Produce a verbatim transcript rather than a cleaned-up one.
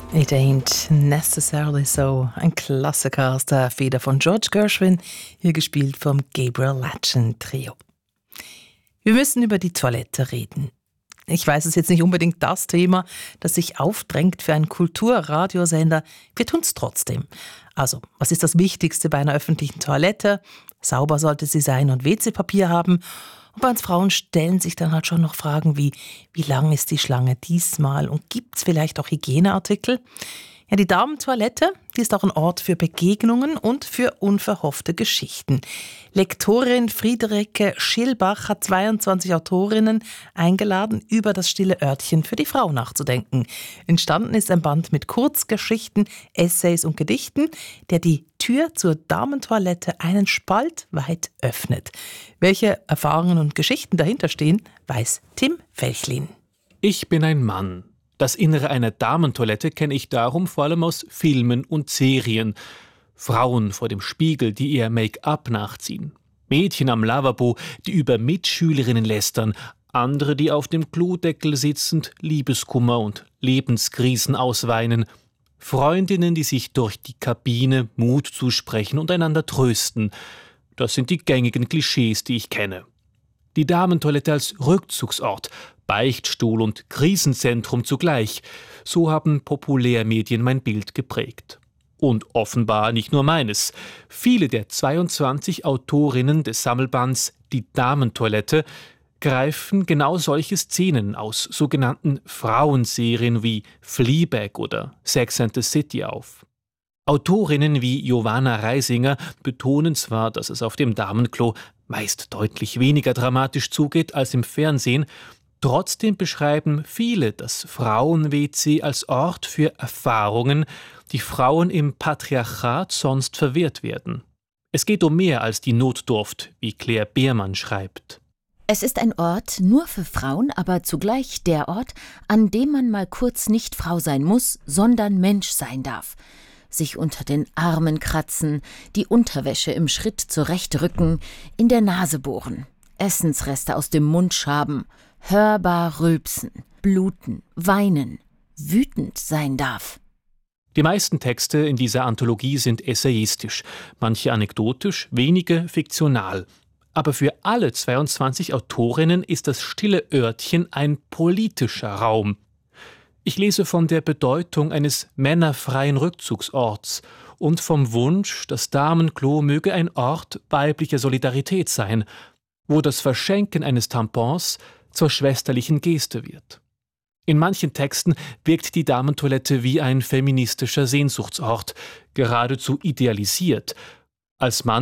It ain't necessarily so. Ein Klassiker aus der Feder von George Gershwin, hier gespielt vom Gabriel Latchen Trio. Wir müssen über die Toilette reden. Ich weiß, es ist jetzt nicht unbedingt das Thema, das sich aufdrängt für einen Kulturradiosender. Wir tun es trotzdem. Also, was ist das Wichtigste bei einer öffentlichen Toilette? Sauber sollte sie sein und W C-Papier haben. Und bei uns Frauen stellen sich dann halt schon noch Fragen wie, wie lang ist die Schlange diesmal und gibt es vielleicht auch Hygieneartikel? Ja, die Damentoilette, die ist auch ein Ort für Begegnungen und für unverhoffte Geschichten. Lektorin Friederike Schilbach hat zweiundzwanzig Autorinnen eingeladen, über das stille Örtchen für die Frau nachzudenken. Entstanden ist ein Band mit Kurzgeschichten, Essays und Gedichten, der die Tür zur Damentoilette einen Spalt weit öffnet. Welche Erfahrungen und Geschichten dahinter stehen, weiß Tim Felchlin. Ich bin ein Mann. Das Innere einer Damentoilette kenne ich darum vor allem aus Filmen und Serien. Frauen vor dem Spiegel, die ihr Make-up nachziehen. Mädchen am Lavabo, die über Mitschülerinnen lästern. Andere, die auf dem Klodeckel sitzend Liebeskummer und Lebenskrisen ausweinen. Freundinnen, die sich durch die Kabine Mut zusprechen und einander trösten. Das sind die gängigen Klischees, die ich kenne. Die Damentoilette als Rückzugsort, Beichtstuhl und Krisenzentrum zugleich. So haben Populärmedien mein Bild geprägt. Und offenbar nicht nur meines. Viele der zweiundzwanzig Autorinnen des Sammelbands Die Damentoilette greifen genau solche Szenen aus sogenannten Frauenserien wie Fleabag oder Sex and the City auf. Autorinnen wie Giovanna Reisinger betonen zwar, dass es auf dem Damenklo meist deutlich weniger dramatisch zugeht als im Fernsehen, trotzdem beschreiben viele das Frauen-W C als Ort für Erfahrungen, die Frauen im Patriarchat sonst verwehrt werden. Es geht um mehr als die Notdurft, wie Claire Beermann schreibt. Es ist ein Ort nur für Frauen, aber zugleich der Ort, an dem man mal kurz nicht Frau sein muss, sondern Mensch sein darf. Sich unter den Armen kratzen, die Unterwäsche im Schritt zurechtrücken, in der Nase bohren, Essensreste aus dem Mund schaben, hörbar rülpsen, bluten, weinen, wütend sein darf. Die meisten Texte in dieser Anthologie sind essayistisch, manche anekdotisch, wenige fiktional. Aber für alle zweiundzwanzig Autorinnen ist das stille Örtchen ein politischer Raum. Ich lese von der Bedeutung eines männerfreien Rückzugsorts und vom Wunsch, das Damenklo möge ein Ort weiblicher Solidarität sein, wo das Verschenken eines Tampons zur schwesterlichen Geste wird. In manchen Texten wirkt die Damentoilette wie ein feministischer Sehnsuchtsort, geradezu idealisiert. Als Mann